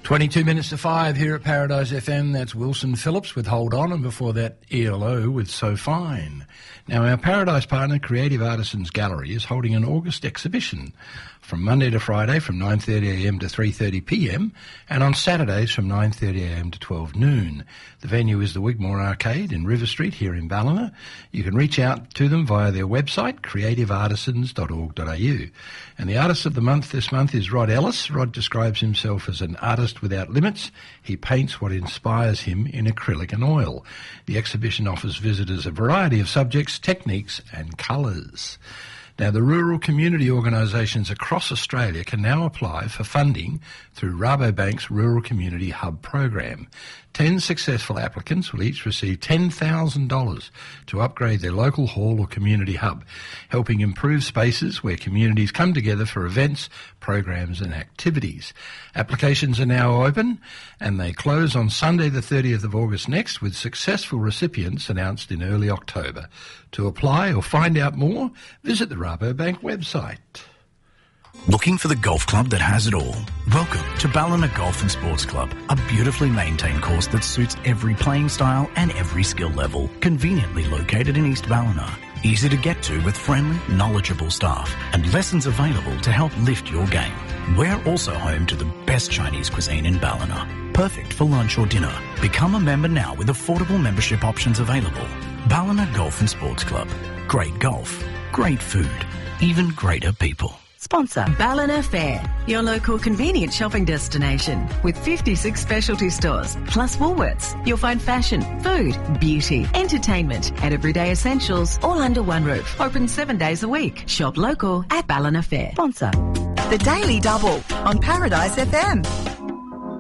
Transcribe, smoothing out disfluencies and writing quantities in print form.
22 minutes to 5 here at Paradise FM. That's Wilson Phillips with Hold On, and before that, ELO with So Fine. Now, our Paradise partner, Creative Artisans Gallery, is holding an August exhibition from Monday to Friday from 9:30am to 3:30pm, and on Saturdays from 9:30am to 12 noon. The venue is the Wigmore Arcade in River Street here in Ballina. You can reach out to them via their website, creativeartisans.org.au. And the artist of the month this month is Rod Ellis. Rod describes himself as an artist without limits. He paints what inspires him in acrylic and oil. The exhibition offers visitors a variety of subjects, techniques and colours. Now, the rural community organisations across Australia can now apply for funding through Rabobank's Rural Community Hub program. 10 successful applicants will each receive $10,000 to upgrade their local hall or community hub, helping improve spaces where communities come together for events, programs and activities. Applications are now open and they close on Sunday the 30th of August next, with successful recipients announced in early October. To apply or find out more, visit the Rabobank website. Looking for the golf club that has it all? Welcome to Ballina Golf and Sports Club, a beautifully maintained course that suits every playing style and every skill level. Conveniently located in East Ballina. Easy to get to with friendly, knowledgeable staff and lessons available to help lift your game. We're also home to the best Chinese cuisine in Ballina. Perfect for lunch or dinner. Become a member now with affordable membership options available. Ballina Golf and Sports Club. Great golf, great food, even greater people. Sponsor Ballina Fair, your local convenient shopping destination with 56 specialty stores, plus Woolworths. You'll find fashion, food, beauty, entertainment and everyday essentials all under one roof. Open 7 days a week. Shop local at Ballina Fair. Sponsor The Daily Double on Paradise FM.